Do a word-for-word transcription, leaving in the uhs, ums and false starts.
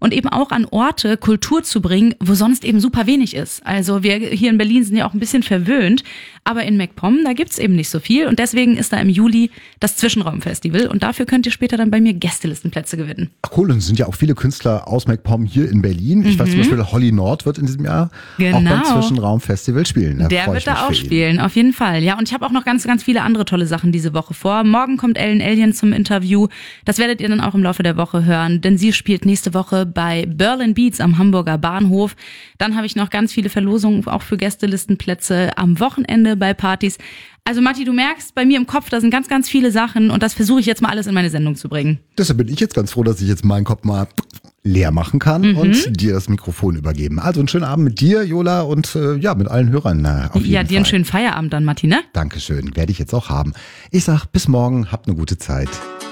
und eben auch an Orte Kultur zu bringen, wo sonst eben super wenig ist. Also wir hier in Berlin sind ja auch ein bisschen verwöhnt, aber in MacPom, da gibt's eben nicht so viel und deswegen ist da im Juli das Zwischenraumfestival und dafür könnt ihr später dann bei mir Gästelistenplätze gewinnen. Ach cool, und es sind ja auch viele Künstler aus MacPom hier in Berlin. Ich mhm. weiß zum Beispiel, Holly Nord wird in diesem Jahr genau. auch beim Zwischenraumfestival spielen. Da Der wird da auch spielen, auf jeden Fall. Ja, und ich habe auch noch ganz, ganz viele andere tolle Sachen diese Woche vor. Morgen kommt Ellen Allien zum Interview. Das werdet ihr dann auch im Laufe der Woche hören, denn sie spielt nächste Woche bei Berlin Beats am Hamburger Bahnhof. Dann habe ich noch ganz viele Verlosungen auch für Gästelistenplätze am Wochenende bei Partys. Also Matti, du merkst, bei mir im Kopf, da sind ganz, ganz viele Sachen und das versuche ich jetzt mal alles in meine Sendung zu bringen. Deshalb bin ich jetzt ganz froh, dass ich jetzt meinen Kopf mal leer machen kann mhm. und dir das Mikrofon übergeben. Also einen schönen Abend mit dir, Jola, und äh, ja, mit allen Hörern. Na, auf jeden ja, dir Fall. einen schönen Feierabend dann, Matti, ne? Dankeschön, werde ich jetzt auch haben. Ich sag bis morgen, habt eine gute Zeit.